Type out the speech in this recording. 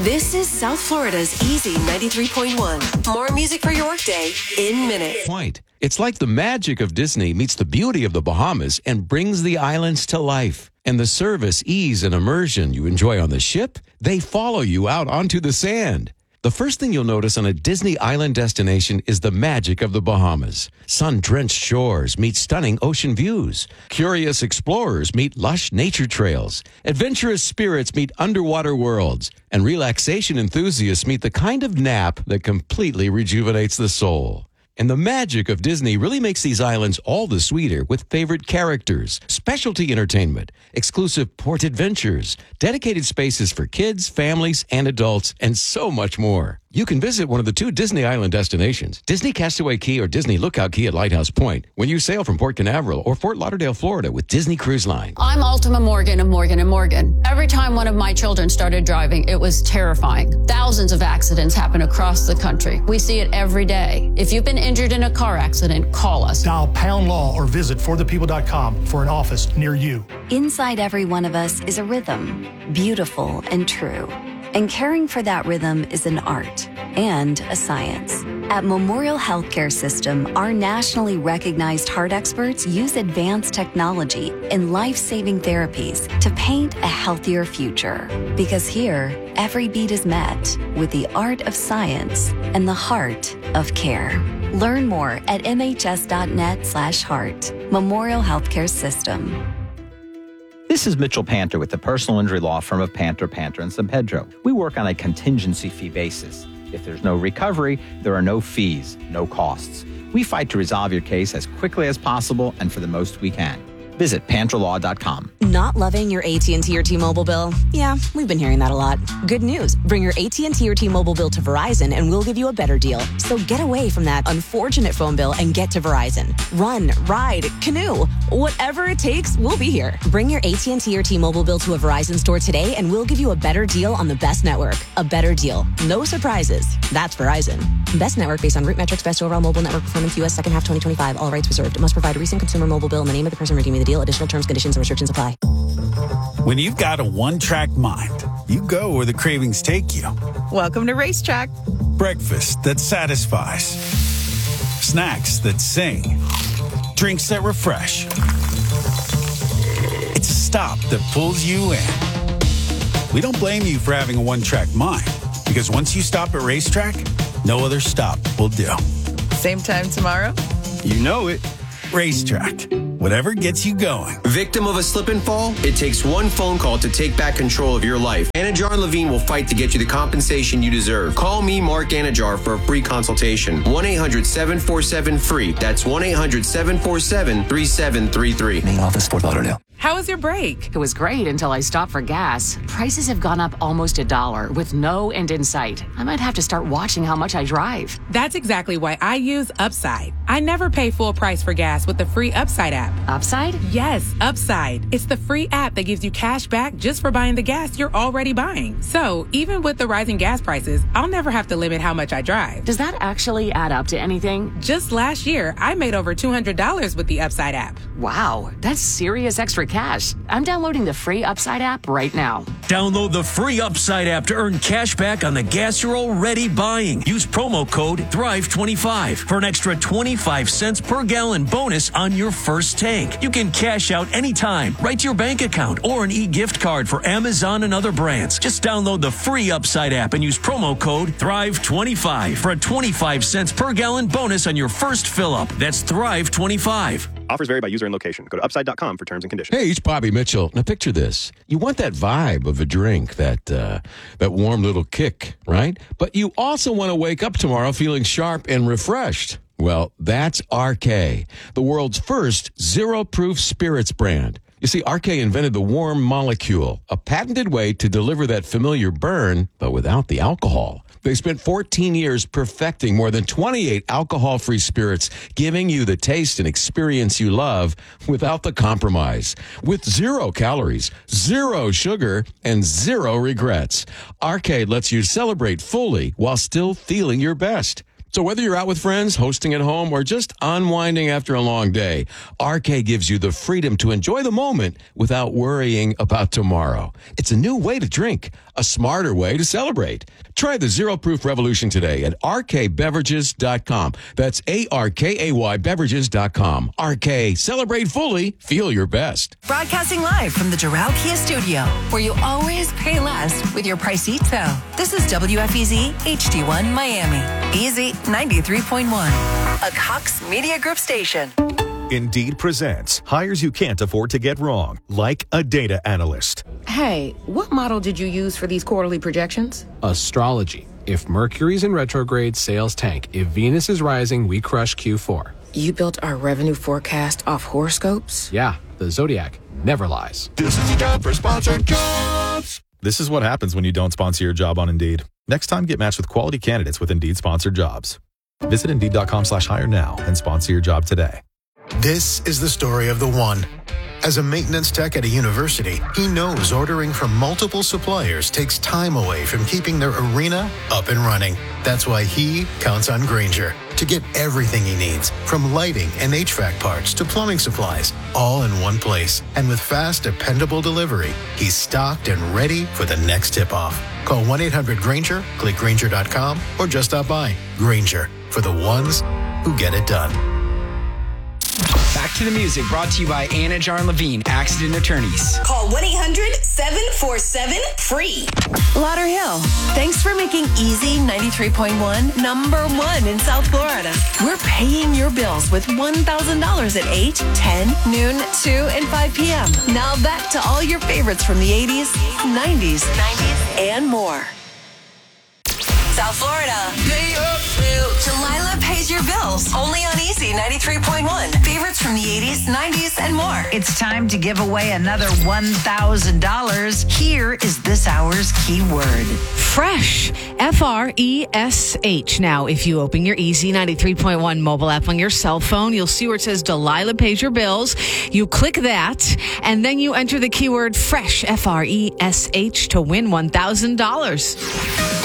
This is South Florida's Easy 93.1. More music for your workday in minutes. Point. It's like the magic of Disney meets the beauty of the Bahamas and brings the islands to life. And the service, ease, and immersion you enjoy on the ship, they follow you out onto the sand. The first thing you'll notice on a Disney island destination is the magic of the Bahamas. Sun-drenched shores meet stunning ocean views. Curious explorers meet lush nature trails. Adventurous spirits meet underwater worlds. And relaxation enthusiasts meet the kind of nap that completely rejuvenates the soul. And the magic of Disney really makes these islands all the sweeter with favorite characters, specialty entertainment, exclusive port adventures, dedicated spaces for kids, families, and adults, and so much more. You can visit one of the two Disney Island destinations, Disney Castaway Cay or Disney Lookout Cay at Lighthouse Point, when you sail from Port Canaveral or Fort Lauderdale, Florida with Disney Cruise Line. I'm Ultima Morgan of Morgan & Morgan. Every time one of my children started driving, it was terrifying. Thousands of accidents happen across the country. We see it every day. If you've been injured in a car accident, call us. Dial # Law or visit forthepeople.com for an office near you. Inside every one of us is a rhythm, beautiful and true. And caring for that rhythm is an art and a science. At Memorial Healthcare System, our nationally recognized heart experts use advanced technology and life-saving therapies to paint a healthier future. Because here, every beat is met with the art of science and the heart of care. Learn more at mhs.net/heart. Memorial Healthcare System. This is Mitchell Panter with the personal injury law firm of Panter, and San Pedro. We work on a contingency fee basis. If there's no recovery, there are no fees, no costs. We fight to resolve your case as quickly as possible and for the most we can. Visit panterlaw.com. Not loving your AT&T or T-Mobile bill? Yeah, we've been hearing that a lot. Good news. Bring your AT&T or T-Mobile bill to Verizon and we'll give you a better deal. So get away from that unfortunate phone bill and get to Verizon. Run, ride, canoe. Whatever it takes, we'll be here. Bring your AT&T or T-Mobile bill to a Verizon store today and we'll give you a better deal on the best network. A better deal. No surprises. That's Verizon. Best network based on root metrics, best overall mobile network performance, U.S. second half 2025. All rights reserved. Must provide a recent consumer mobile bill in the name of the person redeeming the deal. Additional terms, conditions, and restrictions apply. When you've got a one-track mind, you go where the cravings take you. Welcome to Racetrack. Breakfast that satisfies. Snacks that sing. Drinks that refresh. It's a stop that pulls you in. We don't blame you for having a one-track mind, because once you stop at Racetrack, no other stop will do. Same time tomorrow? You know it. Racetrack. Whatever gets you going. Victim of a slip and fall? It takes one phone call to take back control of your life. Anajar and Levine will fight to get you the compensation you deserve. Call me, Mark Anajar, for a free consultation. 1-800-747-FREE. That's 1-800-747-3733. Main office, Fort Lauderdale. How was your break? It was great until I stopped for gas. Prices have gone up almost $1 with no end in sight. I might have to start watching how much I drive. That's exactly why I use Upside. I never pay full price for gas with the free Upside app. Upside? Yes, Upside. It's the free app that gives you cash back just for buying the gas you're already buying. So even with the rising gas prices, I'll never have to limit how much I drive. Does that actually add up to anything? Just last year, I made over $200 with the Upside app. Wow, that's serious extra cash. I'm downloading the free Upside app right now. Download the free Upside app to earn cash back on the gas you're already buying. Use promo code THRIVE25 for an extra 25 cents per gallon bonus on your first tank. You can cash out anytime, right to your bank account, or an e-gift card for Amazon and other brands. Just download the free Upside app and use promo code THRIVE25 for a 25 cents per gallon bonus on your first fill up. That's THRIVE25. Offers vary by user and location. Go to upside.com for terms and conditions. Hey, it's Bobby Mitchell. Now picture this. You want that vibe of a drink, that warm little kick, right? But you also want to wake up tomorrow feeling sharp and refreshed. Well, that's RK, the world's first zero-proof spirits brand. You see, RK invented the warm molecule, a patented way to deliver that familiar burn, but without the alcohol. They spent 14 years perfecting more than 28 alcohol-free spirits, giving you the taste and experience you love without the compromise. With 0 calories, 0 sugar, and 0 regrets. RK lets you celebrate fully while still feeling your best. So whether you're out with friends, hosting at home, or just unwinding after a long day, RK gives you the freedom to enjoy the moment without worrying about tomorrow. It's a new way to drink, a smarter way to celebrate. Try the Zero Proof Revolution today at rkbeverages.com. That's ARKAY beverages.com. RK, celebrate fully, feel your best. Broadcasting live from the Doral Kia studio, where you always pay less with your Pricito. This is WFEZ HD1 Miami. Easy 93.1, a Cox Media Group station. Indeed presents hires you can't afford to get wrong, like a data analyst. Hey, what model did you use for these quarterly projections? Astrology. If Mercury's in retrograde, sales tank. If Venus is rising, we crush Q4. You built our revenue forecast off horoscopes? Yeah, the Zodiac never lies. This is your job for sponsored jobs. This is what happens when you don't sponsor your job on Indeed. Next time, get matched with quality candidates with Indeed sponsored jobs. Visit Indeed.com/hire now and sponsor your job today. This is the story of the one. As a maintenance tech at a university, he knows ordering from multiple suppliers takes time away from keeping their arena up and running. That's why he counts on Grainger to get everything he needs, from lighting and HVAC parts to plumbing supplies, all in one place. And with fast, dependable delivery, he's stocked and ready for the next tip-off. Call 1-800-GRAINGER, click Grainger.com, or just stop by. Grainger, for the ones who get it done. Back to the music, brought to you by Anna Jarn Levine, Accident Attorneys. Call 1-800-747-FREE. Lauderhill, thanks for making Easy 93.1 #1 in South Florida. We're paying your bills with $1,000 at 8, 10, noon, 2, and 5 p.m. Now back to all your favorites from the 80s, 90s, and more. South Florida. Delilah pays your bills. Only on Easy 93.1. Favorites from the 80s, 90s, and more. It's time to give away another $1,000. Here is this hour's keyword. Fresh. Fresh. Now, if you open your Easy 93.1 mobile app on your cell phone, you'll see where it says Delilah pays your bills. You click that, and then you enter the keyword Fresh, Fresh, to win $1,000.